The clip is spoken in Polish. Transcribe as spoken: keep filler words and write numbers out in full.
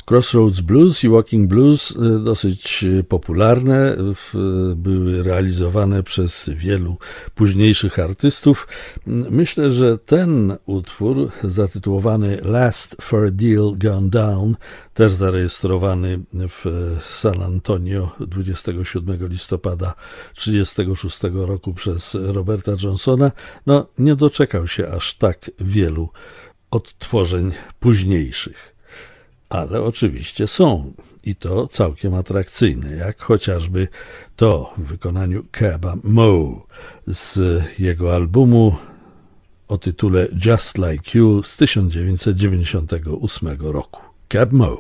Crossroads Blues i Walking Blues dosyć popularne, były realizowane przez wielu późniejszych artystów. Myślę, że ten utwór zatytułowany Last Fair Deal Gone Down, też zarejestrowany w San Antonio dwudziestego siódmego listopada trzydziestego szóstego roku przez Roberta Johnsona, no nie doczekał się aż tak wielu odtworzeń późniejszych. Ale oczywiście są i to całkiem atrakcyjne, jak chociażby to w wykonaniu Caba Mo z jego albumu o tytule Just Like You z tysiąc dziewięćset dziewięćdziesiątego ósmego roku. Cab Mo.